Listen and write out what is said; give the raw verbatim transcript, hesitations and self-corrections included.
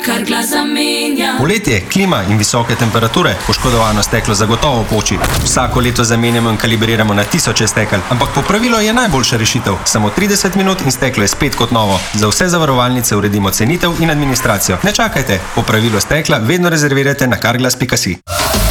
Carglass zamenja. Poletje, klima in visoke temperature, poškodovano steklo zagotovo poči. Vsako leto zamenjamo in kalibriramo na tisoče stekel, ampak popravilo je najboljša rešitev. Samo trideset minut in steklo je spet kot novo. Za vse zavarovalnice uredimo cenitev in administracijo. Ne čakajte, popravilo stekla vedno rezervirajte na carglass pika si.